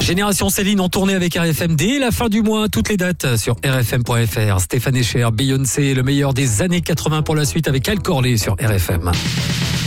Génération Céline en tournée avec RFM dès la fin du mois. Toutes les dates sur rfm.fr. Stéphane Echer, Beyoncé, le meilleur des années 80 pour la suite avec Al Corley sur RFM.